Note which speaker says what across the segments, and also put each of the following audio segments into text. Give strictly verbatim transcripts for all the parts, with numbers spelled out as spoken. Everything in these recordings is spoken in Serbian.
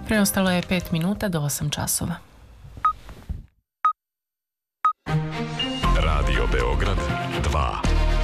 Speaker 1: Preostalo je pet minuta do osam časova.
Speaker 2: Radio Beograd dva.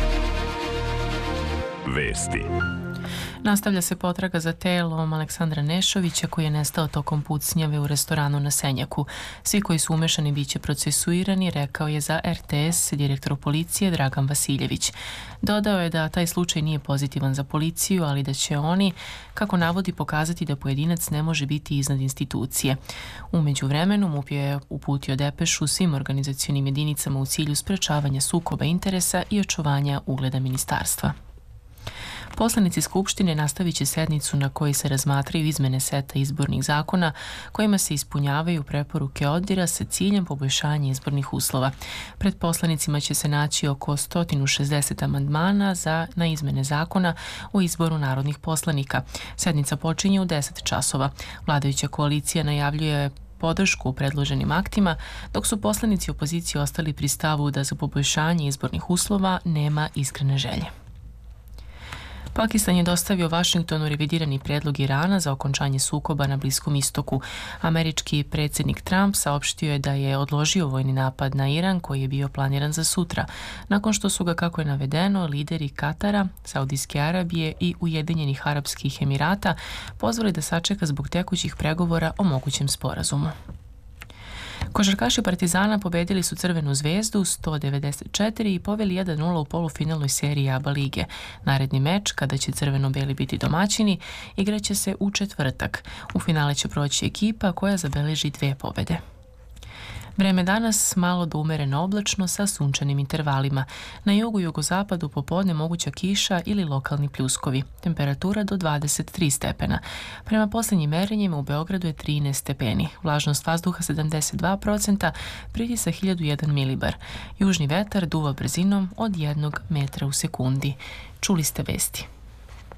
Speaker 2: Vesti.
Speaker 1: Nastavlja se potraga za telom Aleksandra Nešovića koji je nestao tokom pucnjave u restoranu na Senjaku. Svi koji su umešani biće procesuirani, rekao je za er te es direktor policije Dragan Vasiljević. Dodao je da taj slučaj nije pozitivan za policiju, ali da će oni, kako navodi, pokazati da pojedinac ne može biti iznad institucije. U međuvremenu MUP je uputio depešu svim organizacionim jedinicama u cilju sprečavanja sukoba interesa i očuvanja ugleda ministarstva. Poslanici Skupštine nastavit će sednicu na kojoj se razmatraju izmene seta izbornih zakona kojima se ispunjavaju preporuke ODIR-a sa ciljem poboljšanja izbornih uslova. Pred poslanicima će se naći oko sto šezdeset amandmana za, na izmene zakona o izboru narodnih poslanika. Sednica počinje u deset časova. Vladajuća koalicija najavljuje podršku u predloženim aktima, dok su poslanici opozicije ostali pri stavu da za poboljšanje izbornih uslova nema iskrene želje. Pakistan je dostavio Vašingtonu revidirani predlog Irana za okončanje sukoba na Bliskom istoku. Američki predsjednik Trump saopštio je da je odložio vojni napad na Iran koji je bio planiran za sutra, nakon što su ga, kako je navedeno, lideri Katara, Saudijske Arabije i Ujedinjenih Arapskih Emirata pozvali da sačeka zbog tekućih pregovora o mogućem sporazumu. Košarkaši Partizana pobedili su Crvenu zvezdu sto devedeset četiri i poveli jedan nula u polufinalnoj seriji A B A lige. Naredni meč, kada će crveno-beli biti domaćini, igraće se u četvrtak. U finale će proći ekipa koja zabeleži dve pobede. Vreme danas malo do umereno oblačno sa sunčanim intervalima. Na jugu i jugozapadu popodne moguća kiša ili lokalni pljuskovi. Temperatura do dvadeset tri stepena. Prema posljednjim merenjima u Beogradu je trinaest stepeni. Vlažnost vazduha sedamdeset dva posto, pritisak hiljadu jedan milibar. Južni vetar duva brzinom od jednog metra u sekundi. Čuli ste vesti.